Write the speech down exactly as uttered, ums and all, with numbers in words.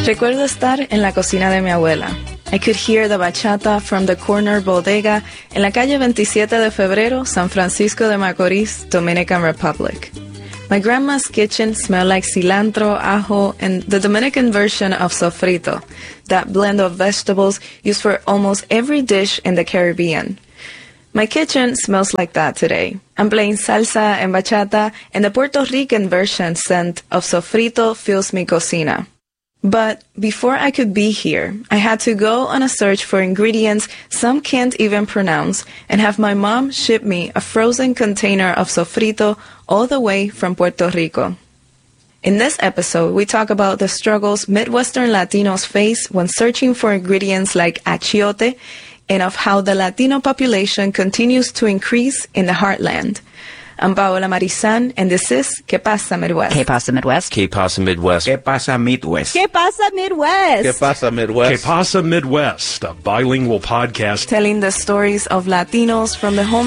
Recuerdo estar en la cocina de mi abuela. I could hear the bachata from the corner bodega en la calle veintisiete de febrero, San Francisco de Macorís, Dominican Republic. My grandma's kitchen smelled like cilantro, ajo, and the Dominican version of sofrito, that blend of vegetables used for almost every dish in the Caribbean. My kitchen smells like that today. I'm playing salsa and bachata, and the Puerto Rican version scent of sofrito fills mi cocina. But before I could be here, I had to go on a search for ingredients some can't even pronounce and have my mom ship me a frozen container of sofrito all the way from Puerto Rico. In this episode, we talk about the struggles Midwestern Latinos face when searching for ingredients like achiote and of how the Latino population continues to increase in the heartland. I'm Paola Marizan, and this is ¿Qué pasa, Midwest? ¿Qué pasa, Midwest? ¿Qué pasa, Midwest? ¿Qué pasa, Midwest? ¿Qué pasa, Midwest? ¿Qué pasa, Midwest? ¿Qué pasa, Midwest? A bilingual podcast Telling the stories of Latinos from the home